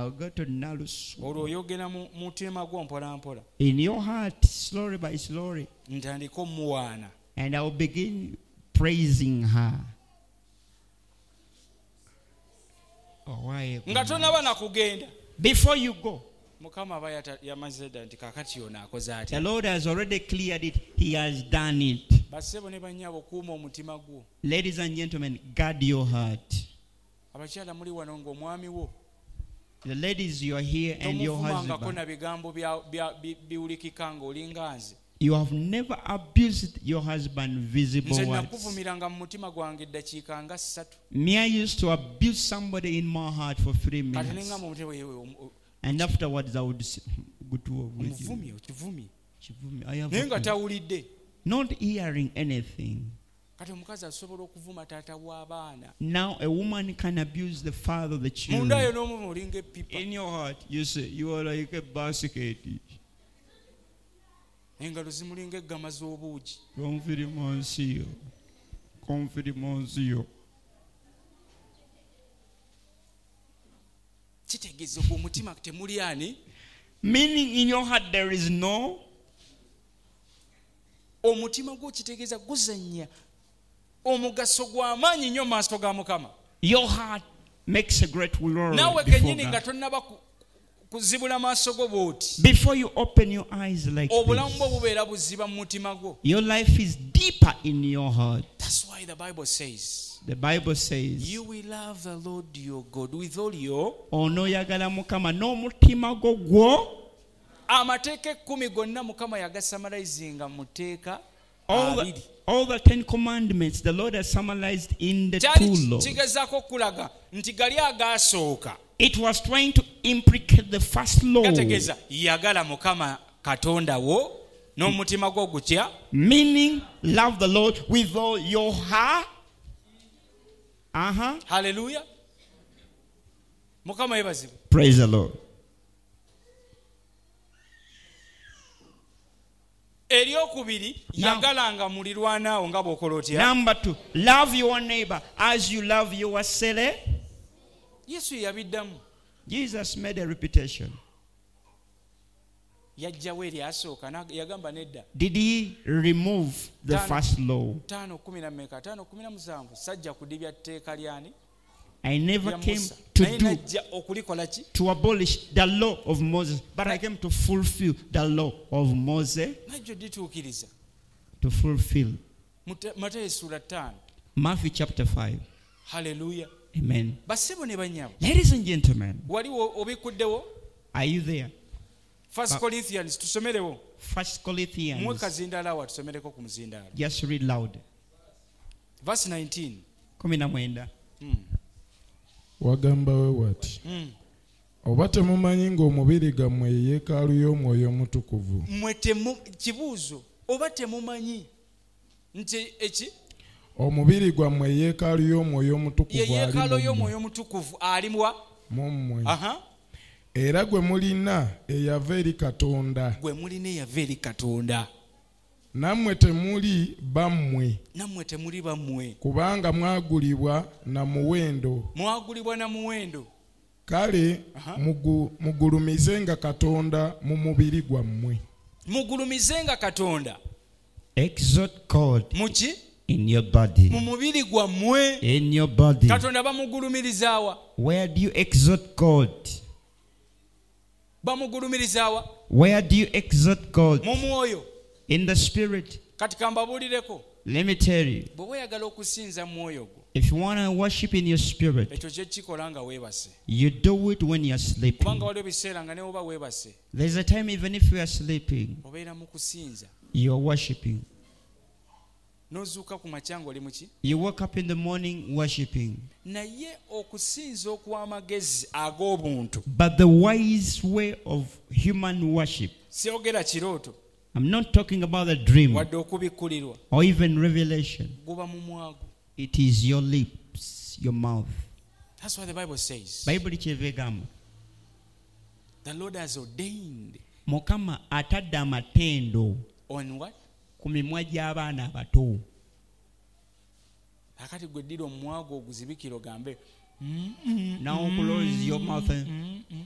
I'll go to Nalus. olwo oyogera mu mutima gwo mpola mpola In your heart, slowly by slowly. ntandika omuwaana And I'll begin praising her. Oh, why? nga tonaba nakugenda Before you go, mukama aba yamaze dda nti kakati yona akoze the atya. Lord has already cleared it. He has done it. Bassebo ne bannyabo kuuma omutima gwo. Ladies and gentlemen, guard your heart. Abakyala muli wano ng'omwami wo The ladies, you are here and your tomuvumangako husband. na bigambo biwulikika ng'olinga nze. You have never abused your husband visible Nze words. nakuvumiranga mu mutima gwange eddakiika nga 3. Me, I used to abuse somebody in my heart for 3 kati minutes. nenga mu mutima yewe And afterwards, I would say, go to omuvumye okivumye I have naye nga offended. tawulidde. Not hearing anything. Kati omukazi asobola okuvuma taata w'abaana. Now a woman can abuse the father of the Munda yo children. n'omuvuma olinga epipa. In your heart, you say you are like a basket. Engalo zimulinga eggama z'obuugi. Confirmation. Kitegeeza ku mutima temuli ani. Meaning in your heart there is no. Omutima gwo kitegeeza guzannya omugaso gw'amaanyi nnyo maaso ga Mukama. Your heart makes a great glory Naawe before kennyini nga God. tonnaba kuzibula maaso go bw'oti. Before you open your eyes like Obulamu bwo this, bubeera buziba mu mutima gwo. your life is deeper in your heart. That's why the Bible says, The Bible says, you will love the Lord your God with all your. onoyagala Mukama n'omutima gwo gwo. Amateeka 10 gonna Mukama yagasamalizinga mu tteeka All 2. the 10 commandments the Lord has summarized in the Kyali two laws. kigezaako okulaga nti gali agaasooka. It was trying to implicate the first law, Gategeeza yagala Mukama Katonda wo n'omutima gwo gutya. meaning love the Lord with all your heart. Hallelujah. Mukama yebazibwe. Praise the Lord. Eryokubiri yagalanga mulirwanaawo nga bw'okola otya. Number 2, love your neighbor as you love yourself. Yesu yabiddamu. Jesus made a reputation. Yajjawo eryasooka yagamba nedda. Did he remove the first law? 5:17 sajja kudibya tteeka lyani. I never lya came Musa. to Naye do najja okulikola ki? to abolish the law of Moses, but I came to fulfill the law of Moses. Najjo dituukiriza. To fulfill. Matayo sura 5. Matthew chapter 5. Hallelujah. Amen. Bassebo ne bannyabo. Ladies and gentlemen, Waliwo obikuddewo? are you there? 1 Corinthians tusomerewo. 1 Corinthians. Mwe kazindaala wa tusomereko ku muzindaala. Just read loud. Verse 19. 19. Wagamba we wati. Oba temumanyi ng'omubiri gammwe ye yeekaalu y'Omwoyo Omutukuvu. Mwe kibuuzo. Oba temumanyi nti eki? Omubiri gwammwe ye yeekaalu y'Omwoyo Omutukuvu ye yeekaalu y'Omwoyo Omutukuvu alimwa mu mmwe. Aha. Era gwe mulina eyava eri Katonda. Gwe mulina eyava eri Katonda. Nammwe temuli bammwe. Nammwe temuli bammwe. Kubanga mwagulibwa na muwendo. Mwagulibwa na muwendo. Kale mugulumizenga Katonda mu mubiri gwammwe. Mugulumizenga Katonda. Exalt God Muki? in your body. Mu mubiri gwammwe. In your body. Katonda bamugulumirizaawa. Where do you exalt God? Bamugulumirizaawa. Where do you exalt God? Mu mwoyo. In the spirit. Kati kambabuulireko. Let me tell you. Bwe weeyagala okusinza mwoyo gwo. If you want to worship in your spirit, Ekyo kye kikola nga weebase. you do it when you're sleeping. Kubanga waliwo ebiseera nga ne oba weebase. There's a time even if you are sleeping, Obeera mu kusinza. you're worshiping. N'ozuuka ku makya ng'oli muki? You wake up in the morning worshiping. Naye okusinza okw'amagezi ag'obuntu. But the wise way of human worship, Siyogera kirooto. I'm not talking about a dream Wadde okubikkulirwa. or even revelation. Guba mu mwago. It is your lips, your mouth. That's what the Bible says. Bible kyeva egamba. The Lord has ordained. Mukama atadde amatendo On what? ku mimwa gy'abaana abato. Akati gwe ddira omwago oguzibikira ogambe. Now close your mouth.